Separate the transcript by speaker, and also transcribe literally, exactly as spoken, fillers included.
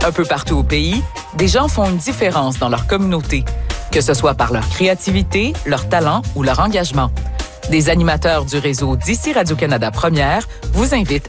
Speaker 1: Un peu partout au pays, des gens font une différence dans leur communauté, que ce soit par leur créativité, leur talent ou leur engagement. Des animateurs du réseau d'ici Radio-Canada Première vous invitent